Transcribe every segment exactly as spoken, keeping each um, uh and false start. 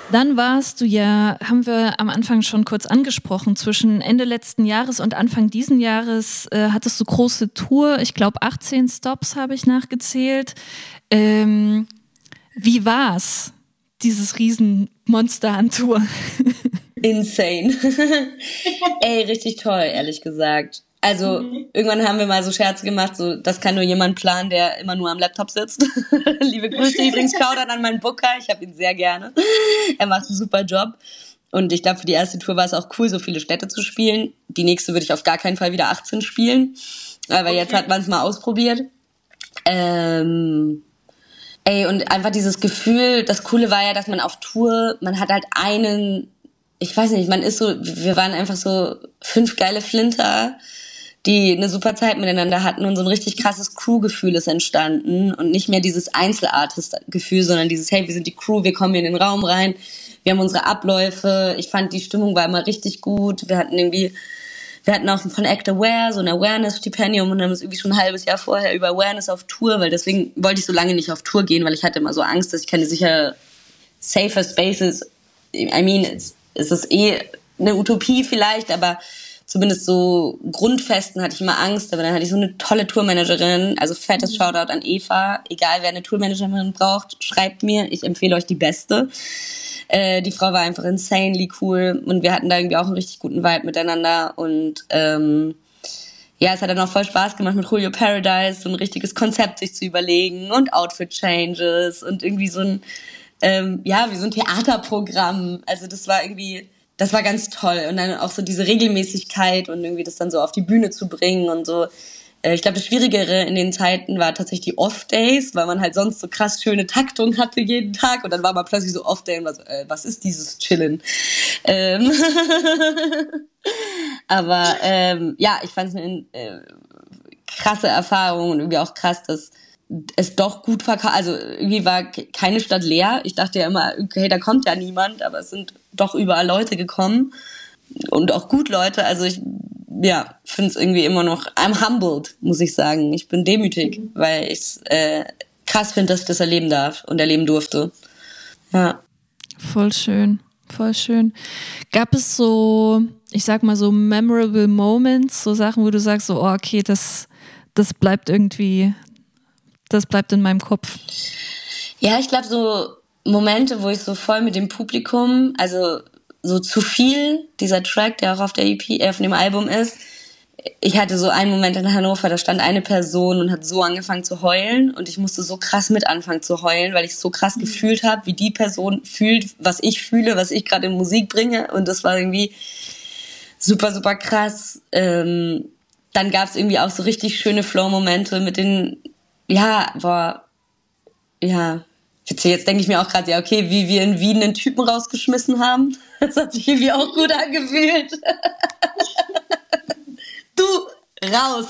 Dann warst du ja, haben wir am Anfang schon kurz angesprochen, zwischen Ende letzten Jahres und Anfang diesen Jahres äh, hattest du große Tour. Ich glaube achtzehn Stops habe ich nachgezählt. Ähm, wie war's, dieses Riesenmonster an Tour? Insane. Ey, richtig toll, ehrlich gesagt. Also mhm. irgendwann haben wir mal so Scherze gemacht, so das kann nur jemand planen, der immer nur am Laptop sitzt. Liebe Grüße übrigens, Shoutout an meinen Booker, ich habe ihn sehr gerne. Er macht einen super Job. Und ich glaube, für die erste Tour war es auch cool, so viele Städte zu spielen. Die nächste würde ich auf gar keinen Fall wieder achtzehn spielen. Aber okay. Jetzt hat man es mal ausprobiert. Ähm, ey, und einfach dieses Gefühl, das Coole war ja, dass man auf Tour, man hat halt einen, ich weiß nicht, man ist so, wir waren einfach so fünf geile Flinter, die eine super Zeit miteinander hatten und so ein richtig krasses Crew-Gefühl ist entstanden und nicht mehr dieses Einzelartist-Gefühl, sondern dieses, hey, wir sind die Crew, wir kommen in den Raum rein, wir haben unsere Abläufe. Ich fand, die Stimmung war immer richtig gut. Wir hatten irgendwie, wir hatten auch von Act Aware so ein Awareness-Stipendium und haben es irgendwie schon ein halbes Jahr vorher über Awareness auf Tour, weil deswegen wollte ich so lange nicht auf Tour gehen, weil ich hatte immer so Angst, dass ich keine sicher safer Spaces, I mean, es, es ist eh eine Utopie vielleicht, aber zumindest so Grundfesten hatte ich immer Angst, aber dann hatte ich so eine tolle Tourmanagerin, also fettes Shoutout an Eva, egal wer eine Tourmanagerin braucht, schreibt mir, ich empfehle euch die beste. Äh, die Frau war einfach insanely cool und wir hatten da irgendwie auch einen richtig guten Vibe miteinander und ähm, ja, es hat dann auch voll Spaß gemacht mit Julio Paradise, so ein richtiges Konzept sich zu überlegen und Outfit-Changes und irgendwie so ein, ähm, ja, wie so ein Theaterprogramm, also das war irgendwie... Das war ganz toll. Und dann auch so diese Regelmäßigkeit und irgendwie das dann so auf die Bühne zu bringen und so. Ich glaube, das Schwierigere in den Zeiten war tatsächlich die Off-Days, weil man halt sonst so krass schöne Taktung hatte jeden Tag. Und dann war man plötzlich so Off-Day und war so, äh, was ist dieses Chillen? Ähm Aber ähm, ja, ich fand es eine äh, krasse Erfahrung und irgendwie auch krass, dass es doch gut verkauft, also irgendwie war keine Stadt leer. Ich dachte ja immer, okay, da kommt ja niemand, aber es sind doch überall Leute gekommen und auch gut Leute. Also ich, ja, finde es irgendwie immer noch, I'm humbled, muss ich sagen. Ich bin demütig, mhm. weil ich es äh, krass finde, dass ich das erleben darf und erleben durfte. Ja. Voll schön, voll schön. Gab es so, ich sag mal so memorable Moments, so Sachen, wo du sagst, so, oh, okay, das, das bleibt irgendwie... Das bleibt in meinem Kopf. Ja, ich glaube, so Momente, wo ich so voll mit dem Publikum, also so zu viel, dieser Track, der auch auf der E P, äh, auf dem Album ist. Ich hatte so einen Moment in Hannover, da stand eine Person und hat so angefangen zu heulen und ich musste so krass mit anfangen zu heulen, weil ich so krass mhm. gefühlt habe, wie die Person fühlt, was ich fühle, was ich gerade in Musik bringe und das war irgendwie super, super krass. Ähm, dann gab es irgendwie auch so richtig schöne Flow-Momente mit den Ja, boah, ja, jetzt denke ich mir auch gerade, ja, okay, wie wir in Wien einen Typen rausgeschmissen haben. Das hat sich irgendwie auch gut angefühlt. Du, raus.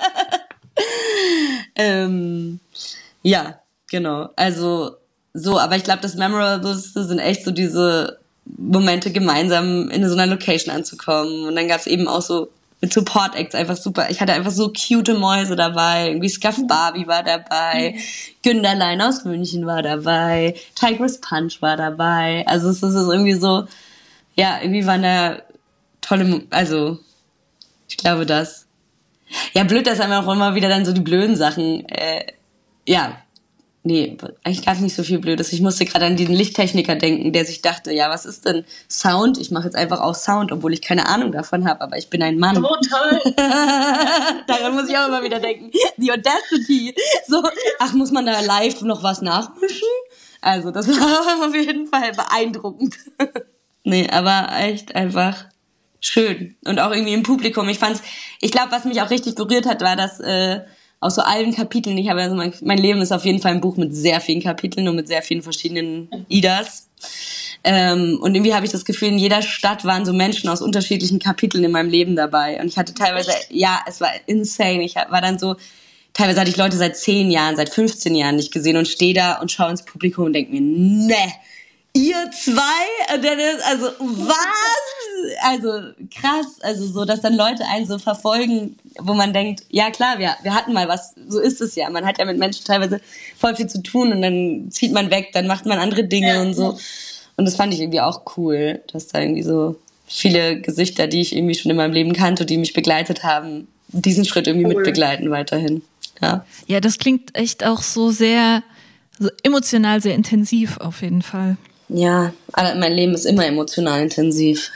ähm, ja, genau, also so, aber ich glaube, das Memorableste sind echt so diese Momente, gemeinsam in so einer Location anzukommen. Und dann gab es eben auch so mit Support Acts einfach super. Ich hatte einfach so cute Mäuse dabei. Irgendwie Scuff Barbie war dabei. Günderlein aus München war dabei. Tigress Punch war dabei. Also es ist irgendwie so, ja, irgendwie waren da tolle, also ich glaube das. Ja, blöd, dass einfach auch immer wieder dann so die blöden Sachen, äh, ja, nee, eigentlich gab es nicht so viel Blödes. Ich musste gerade an diesen Lichttechniker denken, der sich dachte, ja, was ist denn Sound? Ich mache jetzt einfach auch Sound, obwohl ich keine Ahnung davon habe, aber ich bin ein Mann. Oh, toll! Daran muss ich auch immer wieder denken. Die Audacity. So, ach, muss man da live noch was nachmischen? Also, das war auf jeden Fall beeindruckend. Nee, aber echt einfach schön. Und auch irgendwie im Publikum. Ich fand's, ich glaube, was mich auch richtig berührt hat, war, dass äh, aus so allen Kapiteln, ich habe also mein, mein Leben ist auf jeden Fall ein Buch mit sehr vielen Kapiteln und mit sehr vielen verschiedenen Idas. Ähm, und irgendwie habe ich das Gefühl, in jeder Stadt waren so Menschen aus unterschiedlichen Kapiteln in meinem Leben dabei. Und ich hatte teilweise, ja, es war insane. Ich war dann so, teilweise hatte ich Leute seit zehn Jahren, seit fünfzehn Jahren nicht gesehen und stehe da und schaue ins Publikum und denke mir, ne, ihr zwei? Und dann ist, also, was? Also, krass. Also, so, dass dann Leute einen so verfolgen, wo man denkt, ja klar, wir, wir hatten mal was. So ist es ja. Man hat ja mit Menschen teilweise voll viel zu tun und dann zieht man weg, dann macht man andere Dinge ja, und so. Und das fand ich irgendwie auch cool, dass da irgendwie so viele Gesichter, die ich irgendwie schon in meinem Leben kannte, die mich begleitet haben, diesen Schritt irgendwie cool. mitbegleiten weiterhin. Ja. Ja, das klingt echt auch so sehr, so emotional sehr intensiv auf jeden Fall. Ja, mein Leben ist immer emotional intensiv.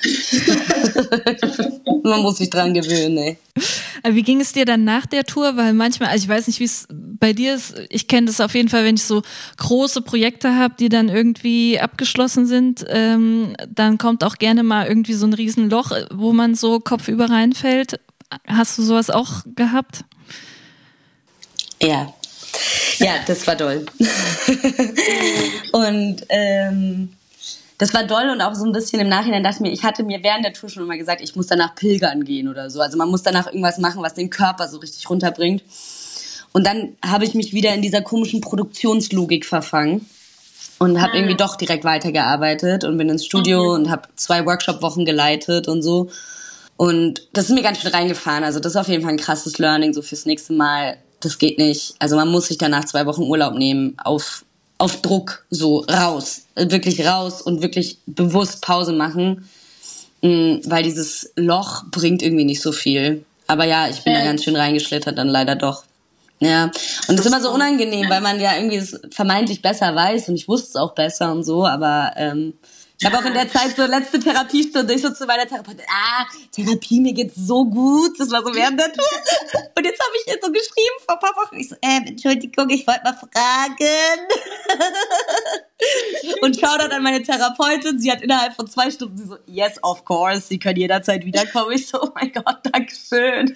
Man muss sich dran gewöhnen, ey. Wie ging es dir dann nach der Tour? Weil manchmal, also ich weiß nicht, wie es bei dir ist, ich kenne das auf jeden Fall, wenn ich so große Projekte habe, die dann irgendwie abgeschlossen sind, ähm, dann kommt auch gerne mal irgendwie so ein Riesenloch, wo man so kopfüber reinfällt. Hast du sowas auch gehabt? Ja. Ja, das war doll. Und ähm, das war doll und auch so ein bisschen im Nachhinein dachte ich mir, ich hatte mir während der Tour schon immer gesagt, ich muss danach pilgern gehen oder so. Also man muss danach irgendwas machen, was den Körper so richtig runterbringt. Und dann habe ich mich wieder in dieser komischen Produktionslogik verfangen und habe irgendwie doch direkt weitergearbeitet und bin ins Studio und habe zwei Workshop-Wochen geleitet und so. Und das ist mir ganz schön reingefahren. Also das ist auf jeden Fall ein krasses Learning, so fürs nächste Mal. Das geht nicht. Also man muss sich danach zwei Wochen Urlaub nehmen, auf, auf Druck, so raus. Wirklich raus und wirklich bewusst Pause machen, weil dieses Loch bringt irgendwie nicht so viel. Aber ja, ich bin da ganz schön reingeschlittert, dann leider doch. Ja, und das ist immer so unangenehm, weil man ja irgendwie es vermeintlich besser weiß und ich wusste es auch besser und so, aber ähm, ich habe auch in der Zeit so letzte Therapiestunde, ich so zu meiner Therapeutin, ah, Therapie, mir geht's so gut, das war so während der Tour. Und jetzt habe ich ihr so geschrieben vor ein paar Wochen, ich so, ähm, Entschuldigung, ich wollte mal fragen. Und Shoutout an meine Therapeutin, sie hat innerhalb von zwei Stunden, sie so, yes, of course, sie können jederzeit wiederkommen. Ich so, oh mein Gott, Dankeschön.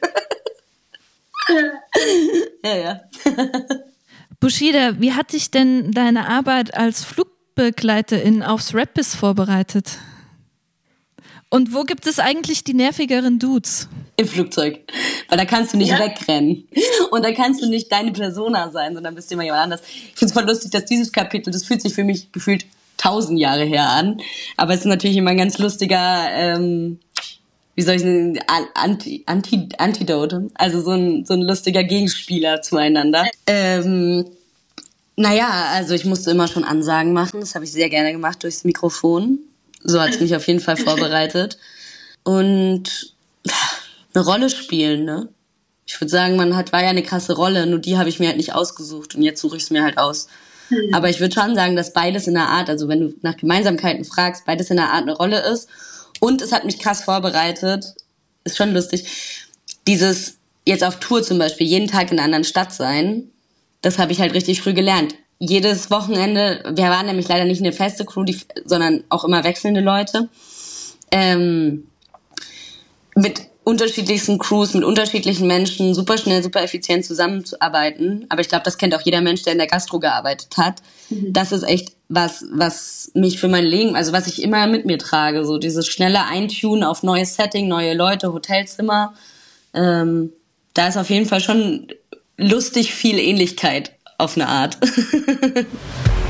Ja, ja. Bushida, wie hat dich denn deine Arbeit als Flugbegleiterin aufs Rap-Biss vorbereitet? Und wo gibt es eigentlich die nervigeren Dudes? Im Flugzeug. Weil da kannst du nicht ja. wegrennen. Und da kannst du nicht deine Persona sein, sondern bist immer jemand anders. Ich finde es voll lustig, dass dieses Kapitel, das fühlt sich für mich gefühlt tausend Jahre her an. Aber es ist natürlich immer ein ganz lustiger, ähm, wie soll ich sagen, Anti, Anti, Antidote. Also so ein, so ein lustiger Gegenspieler zueinander. Ähm, naja, also ich musste immer schon Ansagen machen. Das habe ich sehr gerne gemacht durchs Mikrofon. So hat es mich auf jeden Fall vorbereitet. Und eine Rolle spielen, ne? Ich würde sagen, man hat, war ja eine krasse Rolle, nur die habe ich mir halt nicht ausgesucht und jetzt suche ich es mir halt aus. Mhm. Aber ich würde schon sagen, dass beides in der Art, also wenn du nach Gemeinsamkeiten fragst, beides in der Art eine Rolle ist. Und es hat mich krass vorbereitet. Ist schon lustig. Dieses jetzt auf Tour zum Beispiel, jeden Tag in einer anderen Stadt sein, das habe ich halt richtig früh gelernt. Jedes Wochenende, wir waren nämlich leider nicht eine feste Crew, die, sondern auch immer wechselnde Leute, ähm, mit unterschiedlichsten Crews, mit unterschiedlichen Menschen, super schnell, super effizient zusammenzuarbeiten. Aber ich glaube, das kennt auch jeder Mensch, der in der Gastro gearbeitet hat. Mhm. Das ist echt was, was mich für mein Leben, also was ich immer mit mir trage, so dieses schnelle Eintunen auf neues Setting, neue Leute, Hotelzimmer. Ähm, da ist auf jeden Fall schon lustig viel Ähnlichkeit auf eine Art.